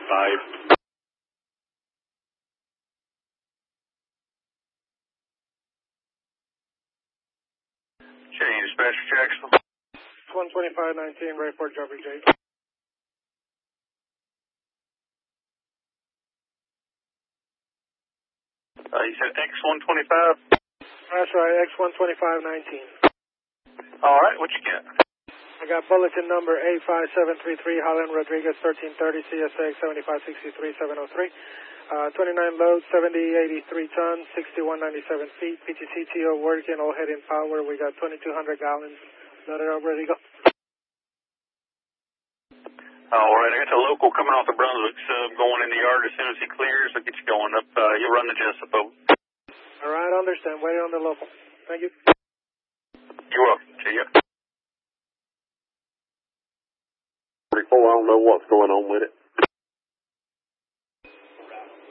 5. Change dispatcher Jacksonville. 12519, ready for Jeffrey J. You said X125? That's right, X12519. All right, what you got? I got bulletin number 85733, Holland Rodriguez 1330, CSX 7563703. 29 loads, 7083 tons, 6197 feet. PTCTO working, all head in power. We got 2,200 gallons loaded up, ready to go. All right, I got the local coming off the Brunswick sub going in the yard as soon as he clears. I'll get you going up. You'll run the Jessup boat. All right, understand. Waiting on the local. Thank you. You're welcome. See ya. 44, I don't know what's going on with it.